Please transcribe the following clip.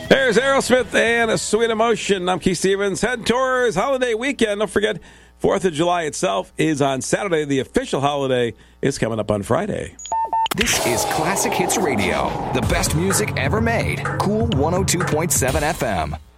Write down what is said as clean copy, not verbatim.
There's Aerosmith and A Sweet Emotion. I'm Keith Stevens. Head towards holiday weekend. Don't forget, 4th of July itself is on Saturday. The official holiday is coming up on Friday. This is Classic Hits Radio, the best music ever made. Cool 102.7 FM.